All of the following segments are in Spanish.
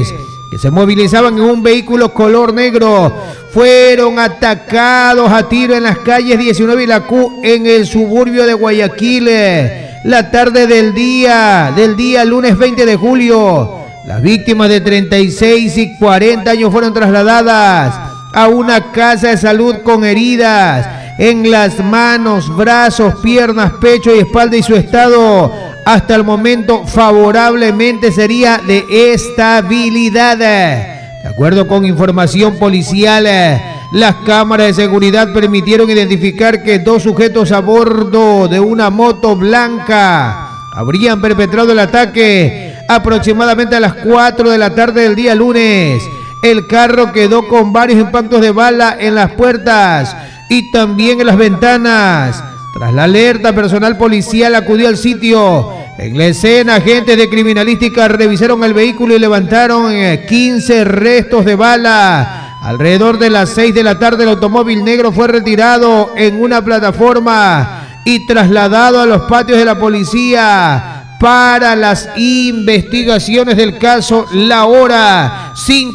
que se movilizaban en un vehículo color negro fueron atacados a tiro en las calles 19 y la Q en el suburbio de Guayaquil la tarde del día lunes 20 de julio. Las víctimas de 36 y 40 años fueron trasladadas a una casa de salud con heridas en las manos, brazos, piernas, pecho y espalda, y su estado hasta el momento favorablemente sería de estabilidad. De acuerdo con información policial, las cámaras de seguridad permitieron identificar que dos sujetos a bordo de una moto blanca habrían perpetrado el ataque aproximadamente a las 4 de la tarde del día lunes. El carro quedó con varios impactos de bala en las puertas y también en las ventanas. Tras la alerta, personal policial acudió al sitio. En la escena, agentes de criminalística revisaron el vehículo y levantaron 15 restos de bala. Alrededor de las 6 de la tarde, el automóvil negro fue retirado en una plataforma y trasladado a los patios de la policía para las investigaciones del caso. La hora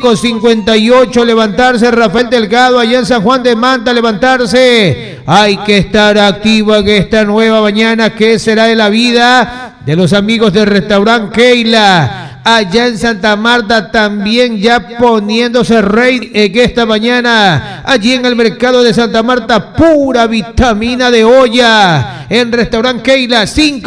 5:58, levantarse. Rafael Delgado, allá en San Juan de Manta, levantarse. Hay que estar activo en esta nueva mañana. ¿Qué será de la vida de los amigos del restaurante Keila? Allá en Santa Marta también ya poniéndose rey en esta mañana. Allí en el mercado de Santa Marta, pura vitamina de olla. En restaurante Keila,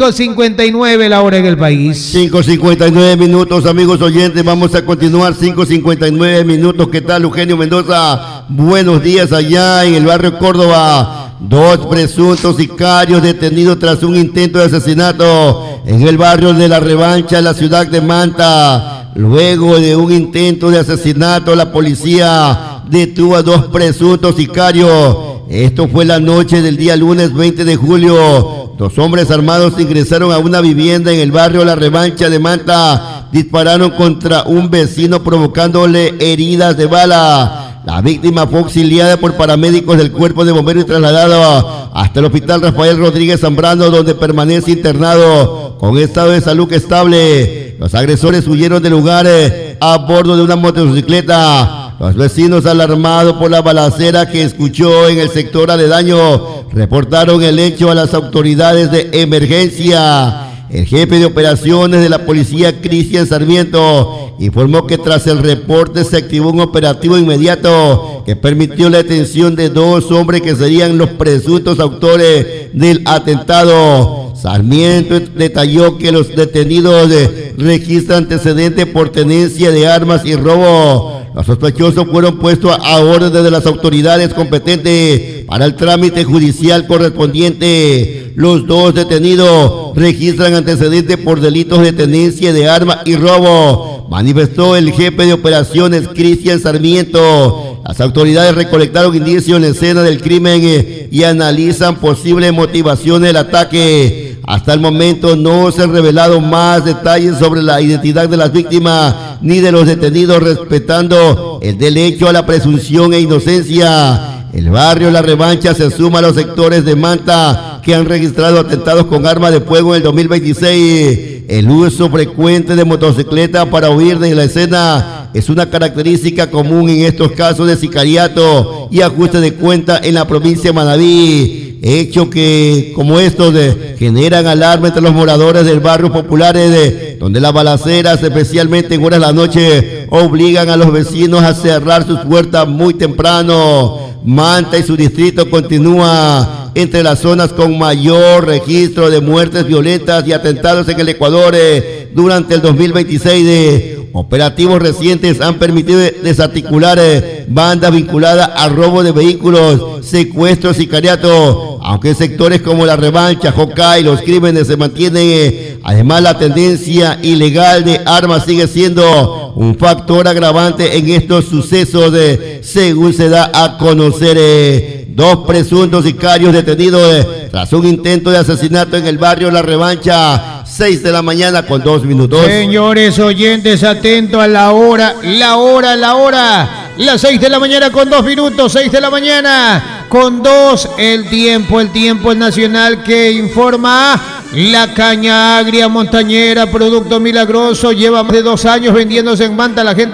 5:59 la hora en el país. 5:59 minutos, amigos oyentes. Vamos a continuar, 5:59 minutos. ¿Qué tal, Eugenio Mendoza? Buenos días allá en el barrio Córdoba. Dos presuntos sicarios detenidos tras un intento de asesinato en el barrio de La Revancha, en la ciudad de Manta. Luego de un intento de asesinato, la policía detuvo a dos presuntos sicarios. Esto fue la noche del día lunes 20 de julio. Dos hombres armados ingresaron a una vivienda en el barrio La Revancha de Manta. Dispararon contra un vecino provocándole heridas de bala. La víctima fue auxiliada por paramédicos del Cuerpo de Bomberos y trasladada hasta el Hospital Rafael Rodríguez Zambrano, donde permanece internado con estado de salud estable. Los agresores huyeron del lugar a bordo de una motocicleta. Los vecinos, alarmados por la balacera que escuchó en el sector aledaño, reportaron el hecho a las autoridades de emergencia. El jefe de operaciones de la policía, Cristian Sarmiento, informó que tras el reporte se activó un operativo inmediato que permitió la detención de dos hombres que serían los presuntos autores del atentado. Sarmiento detalló que los detenidos registran antecedentes por tenencia de armas y robo. Los sospechosos fueron puestos a orden de las autoridades competentes para el trámite judicial correspondiente. Los dos detenidos registran antecedentes por delitos de tenencia de armas y robo, manifestó el jefe de operaciones, Cristian Sarmiento. Las autoridades recolectaron indicios en la escena del crimen y analizan posibles motivaciones del ataque. Hasta el momento no se han revelado más detalles sobre la identidad de las víctimas ni de los detenidos, respetando el derecho a la presunción e inocencia. El barrio La Revancha se suma a los sectores de Manta que han registrado atentados con armas de fuego en el 2026. El uso frecuente de motocicletas para huir de la escena es una característica común en estos casos de sicariato y ajuste de cuenta en la provincia de Manabí. Hecho que, como estos, generan alarma entre los moradores del barrio populares, donde las balaceras, especialmente en horas de la noche, obligan a los vecinos a cerrar sus puertas muy temprano. Manta y su distrito continúa entre las zonas con mayor registro de muertes violentas y atentados en el Ecuador durante el 2026. Operativos recientes han permitido desarticular bandas vinculadas a robo de vehículos, secuestros y sicariato, aunque en sectores como La Revancha, Jocay, los crímenes se mantienen. Además, la tendencia ilegal de armas sigue siendo un factor agravante en estos sucesos, según se da a conocer. Dos presuntos sicarios detenidos tras un intento de asesinato en el barrio La Revancha, 6 de la mañana con 2 minutos. Señores oyentes, atento a la hora, las 6 de la mañana con 2 minutos, 6 de la mañana con 2, el tiempo es nacional que informa. La caña agria montañera, producto milagroso, lleva más de 2 años vendiéndose en Manta. La gente